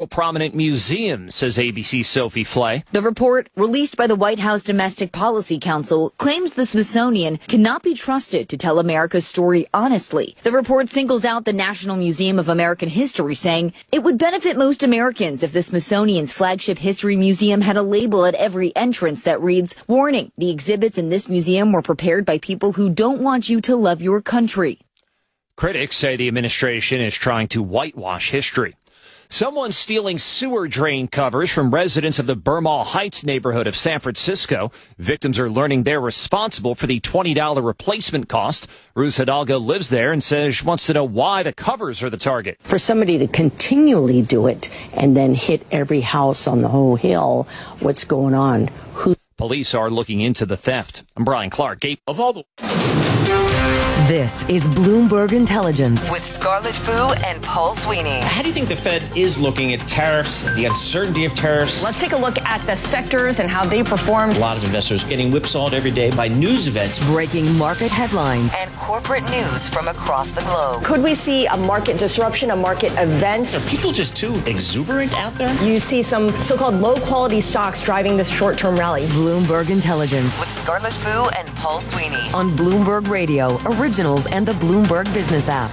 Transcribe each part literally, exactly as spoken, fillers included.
prominent museums, says A B C's Sophie Flay. The report, released by the White House Domestic Policy Council, claims the Smithsonian cannot be trusted to tell America's story honestly. The report singles out the National Museum of American History, saying it would benefit most Americans if the Smithsonian's flagship history museum had a label at every entrance that reads, "Warning, the exhibits in this museum were prepared by people who don't want you to love your country." Critics say the administration is trying to whitewash history. Someone stealing sewer drain covers from residents of the Bermall Heights neighborhood of San Francisco. Victims are learning they're responsible for the twenty dollars replacement cost. Ruth Hidalgo lives there and says she wants to know why the covers are the target. For somebody to continually do it and then hit every house on the whole hill, what's going on? Who? Police are looking into the theft. I'm Brian Clark. Of all the... This is Bloomberg Intelligence with Scarlett Fu and Paul Sweeney. How do you think the Fed is looking at tariffs, the uncertainty of tariffs? Let's take a look at the sectors and how they performed. A lot of investors getting whipsawed every day by news events. Breaking market headlines and corporate news from across the globe. Could we see a market disruption, a market event? Are people just too exuberant out there? You see some so-called low-quality stocks driving this short-term rally. Bloomberg Intelligence with Scarlett Fu and Paul Sweeney on Bloomberg Radio, Originals and the Bloomberg Business app.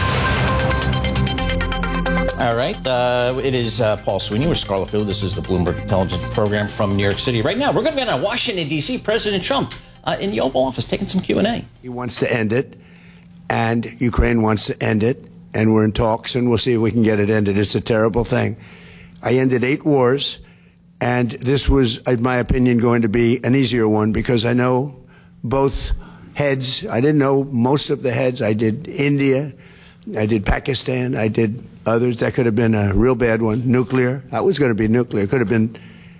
All right. Uh, it is uh, Paul Sweeney with Scarlett Fu. This is the Bloomberg Intelligence program from New York City. Right now, we're going to be in Washington, D C President Trump uh, in the Oval Office taking some Q and A. He wants to end it, and Ukraine wants to end it, and we're in talks, and we'll see if we can get it ended. It's a terrible thing. I ended eight wars, and this was, in my opinion, going to be an easier one because I know both heads. I didn't know most of the heads. I did India. I did Pakistan. I did others. That could have been a real bad one. Nuclear. That was going to be nuclear. It could have been,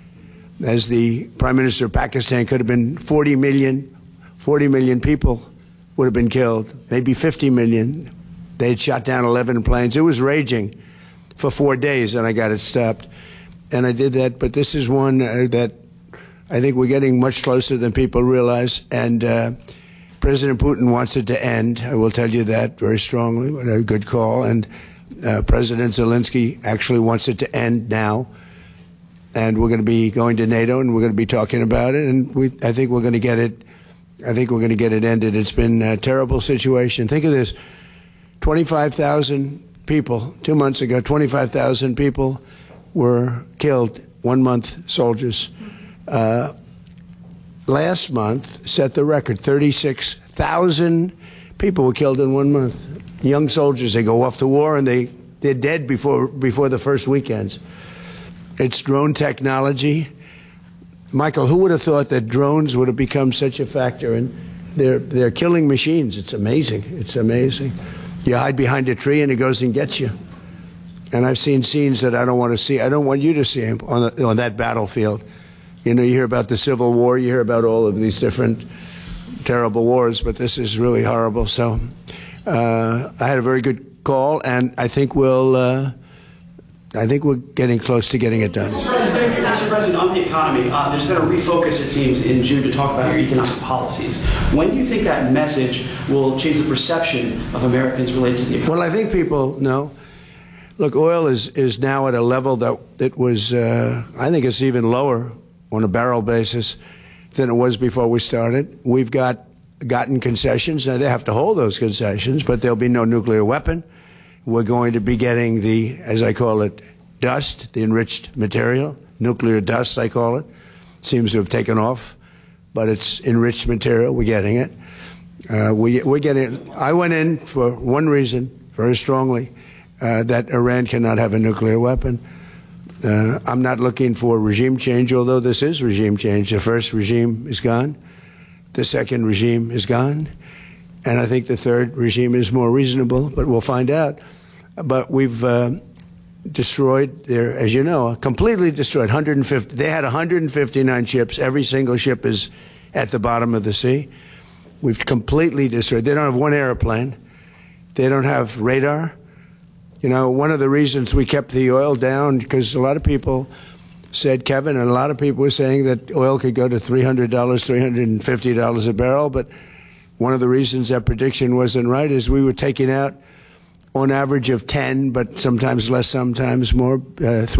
as the Prime Minister of Pakistan, could have been forty million, forty million people would have been killed. Maybe fifty million. They had shot down eleven planes. It was raging for four days, and I got it stopped. And I did that. But this is one uh, that I think we're getting much closer than people realize. And uh, President Putin wants it to end. I will tell you that very strongly. What a good call. And uh, President Zelensky actually wants it to end now. And we're going to be going to NATO, and we're going to be talking about it. And we, I think we're going to get it. I think we're going to get it ended. It's been a terrible situation. Think of this: twenty-five thousand people two months ago. twenty-five thousand people were killed. One month, soldiers. Uh, last month set the record. thirty-six thousand people were killed in one month. Young soldiers, they go off to war and they, they're dead before, before the first weekends. It's drone technology. Michael, who would have thought that drones would have become such a factor? And they're, they're killing machines. It's amazing. It's amazing. You hide behind a tree and it goes and gets you. And I've seen scenes that I don't want to see. I don't want you to see on, the, on that battlefield. You know, you hear about the Civil War, you hear about all of these different terrible wars, but this is really horrible. So uh, I had a very good call, and I think we'll, uh, I think we're getting close to getting it done. Mister President, Mister President, on the economy, uh, there's been a refocus, it seems, in June to talk about your economic policies. When do you think that message will change the perception of Americans related to the economy? Well, I think people know. Look, oil is, is now at a level that it was, uh, I think it's even lower on a barrel basis than it was before we started. We've got gotten concessions. Now, they have to hold those concessions, but there'll be no nuclear weapon. We're going to be getting the, as I call it, dust, the enriched material, nuclear dust, I call it. Seems to have taken off, but it's enriched material. We're getting it. Uh, we, we're getting it. I went in for one reason, very strongly, uh, that Iran cannot have a nuclear weapon. Uh, I'm not looking for regime change, although this is regime change. The first regime is gone. The second regime is gone. And I think the third regime is more reasonable, but we'll find out. But we've uh, destroyed their, as you know, completely destroyed one hundred fifty. They had one hundred fifty-nine ships. Every single ship is at the bottom of the sea. We've completely destroyed. They don't have one airplane. They don't have radar. You know, one of the reasons we kept the oil down, because a lot of people said, Kevin, and a lot of people were saying that oil could go to three hundred dollars, three hundred fifty dollars a barrel. But one of the reasons that prediction wasn't right is we were taking out on average of ten, but sometimes less, sometimes more, uh,